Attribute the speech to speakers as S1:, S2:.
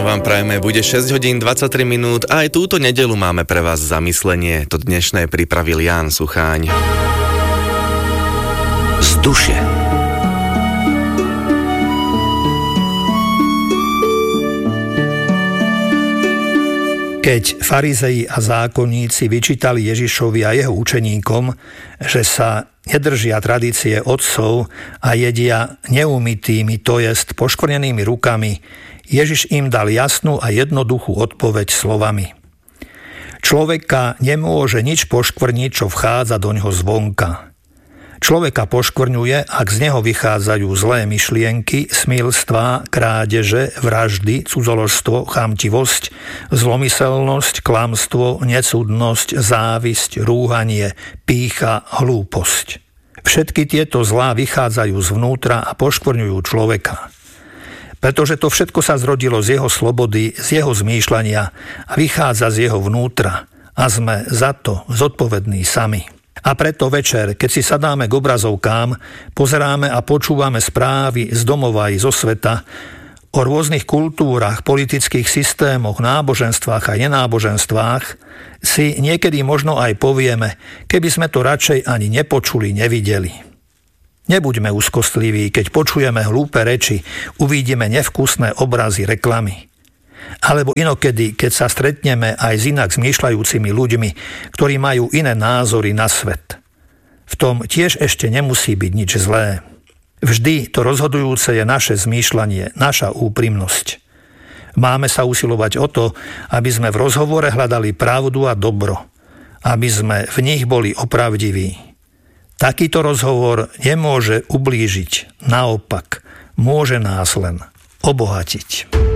S1: vám prajeme, bude 6 hodín 23 minút a aj túto nedeľu máme pre vás zamyslenie. To dnešné pripravil Ján Sucháň.
S2: Z duše.
S3: Keď farizei a zákonníci vyčítali Ježišovi a jeho učeníkom, že sa nedržia tradície otcov a jedia neumytými, to jest poškvrnenými rukami, Ježiš im dal jasnú a jednoduchú odpoveď slovami. Človeka nemôže nič poškvrniť, čo vchádza doňho zvonka. Človeka poškvrňuje, ak z neho vychádzajú zlé myšlienky, smilstvá, krádeže, vraždy, cudzoložstvo, chamtivosť, zlomyselnosť, klamstvo, necudnosť, závisť, rúhanie, pýcha, hlúposť. Všetky tieto zlá vychádzajú zvnútra a poškvrňujú človeka. Pretože to všetko sa zrodilo z jeho slobody, z jeho zmýšľania a vychádza z jeho vnútra a sme za to zodpovední sami. A preto večer, keď si sadáme k obrazovkám, pozeráme a počúvame správy z domova i zo sveta o rôznych kultúrach, politických systémoch, náboženstvách a nenáboženstvách, si niekedy možno aj povieme, keby sme to radšej ani nepočuli, nevideli. Nebuďme úzkostliví, keď počujeme hlúpe reči, uvidíme nevkusné obrazy, reklamy. Alebo inokedy, keď sa stretneme aj s inak zmýšľajúcimi ľuďmi, ktorí majú iné názory na svet. V tom tiež ešte nemusí byť nič zlé. Vždy to rozhodujúce je naše zmýšľanie, naša úprimnosť. Máme sa usilovať o to, aby sme v rozhovore hľadali pravdu a dobro, aby sme v nich boli opravdiví. Takýto rozhovor nemôže ublížiť, naopak, môže nás len obohatiť.